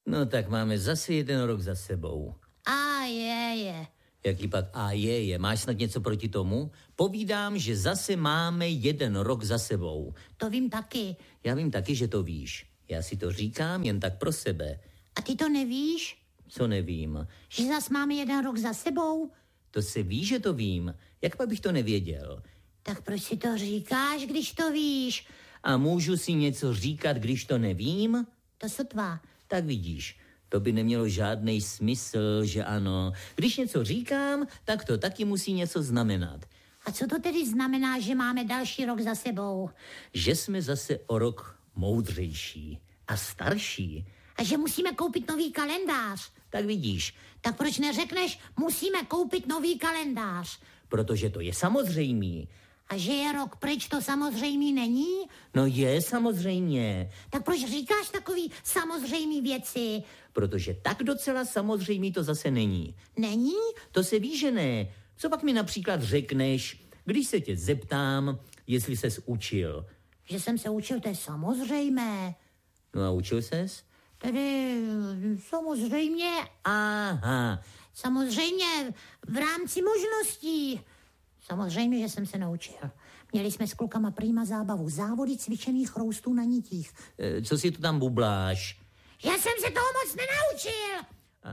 No tak máme zase 1 rok za sebou. A je. Jaký pak je? Máš snad něco proti tomu? Povídám, že zase máme 1 rok za sebou. To vím taky. Já vím taky, že to víš. Já si to říkám jen tak pro sebe. A ty to nevíš? Co nevím? Že zase máme 1 rok za sebou? To se ví, že to vím. Jak pak bych to nevěděl? Tak proč si to říkáš, když to víš? A můžu si něco říkat, když to nevím? To sotva. Tak vidíš, to by nemělo žádný smysl, že ano. Když něco říkám, tak to taky musí něco znamenat. A co to tedy znamená, že máme další rok za sebou? Že jsme zase o rok moudřejší a starší. A že musíme koupit nový kalendář. Tak vidíš. Tak proč neřekneš, musíme koupit nový kalendář? Protože to je samozřejmý. A že je rok pryč, to samozřejmý není? No je samozřejmě. Tak proč říkáš takový samozřejmý věci? Protože tak docela samozřejmý to zase není. Není? To se ví, že ne. Co pak mi například řekneš, když se tě zeptám, jestli ses učil? Že jsem se učil, to je samozřejmé. No a učil ses? Tedy samozřejmě. Aha. Samozřejmě v rámci možností. Samozřejmě, že jsem se naučil. Měli jsme s klukama prýma zábavu. Závody cvičených chroustů na nitích. Co si tu tam bubláš? Já jsem se toho moc nenaučil.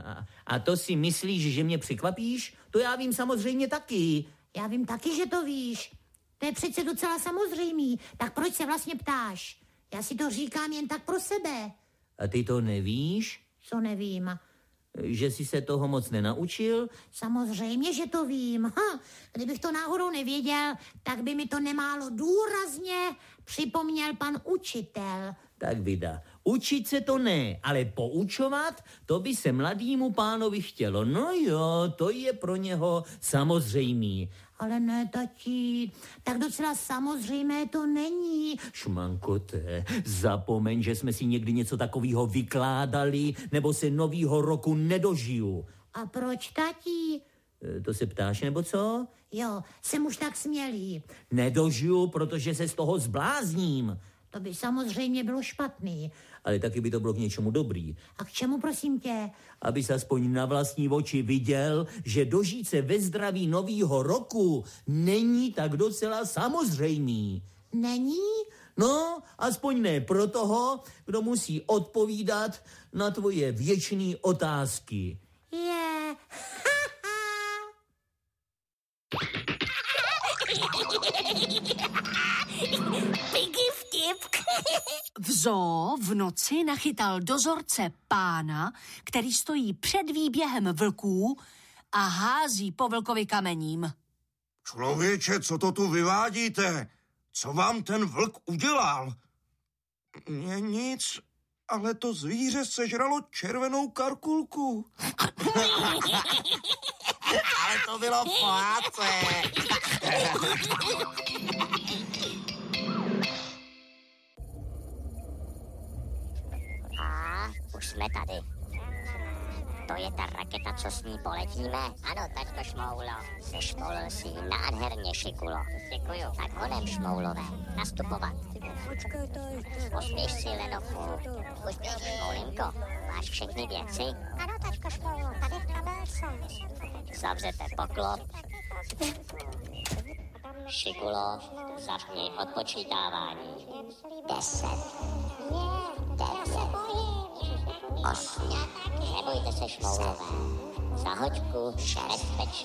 A to si myslíš, že mě překvapíš? To já vím samozřejmě taky. Já vím taky, že to víš. To je přece docela samozřejmý. Tak proč se vlastně ptáš? Já si to říkám jen tak pro sebe. A ty to nevíš? Co nevím? Že jsi se toho moc nenaučil? Samozřejmě, že to vím. Kdybych to náhodou nevěděl, tak by mi to nemálo důrazně připomněl pan učitel. Tak vida, učit se to ne, ale poučovat, to by se mladýmu pánovi chtělo. No jo, to je pro něho samozřejmý. Ale ne, tatí, tak docela samozřejmé to není. Šmankote, zapomeň, že jsme si někdy něco takového vykládali, nebo se novýho roku nedožiju. A proč, tatí? To se ptáš, nebo co? Jo, jsem už tak smělý. Nedožiju, protože se z toho zblázním. To by samozřejmě bylo špatný. Ale taky by to bylo k něčemu dobrý. A k čemu, prosím tě? Abys aspoň na vlastní oči viděl, že dožít se ve zdraví novýho roku není tak docela samozřejmý. Není? No, aspoň ne pro toho, kdo musí odpovídat na tvoje věčné otázky. Je. Piggy vtip. V zoo v noci nachytal dozorce pána, který stojí před výběhem vlků a hází po vlkovi kamením. Člověče, co to tu vyvádíte? Co vám ten vlk udělal? Nic, ale to zvíře sežralo červenou karkulku. Ale to bylo pláce. Už jsme tady. To je ta raketa, co s ní poletíme? Ano, taťko Šmoulo. Sešmoulil si ji nádherně, Šikulo. Děkuju. Tak honem, Šmoulové. Nastupovat. Pospěš si, Lenochu. Pospěš, Šmoulinko. Máš všechny věci? Ano, taťko Šmoulo, tady v kabelce. Zavřete poklop. Šikulo, zapni odpočítávání. 10. 9. 8. Nebojte se, Šmoulové. Za hoďku bezpečně.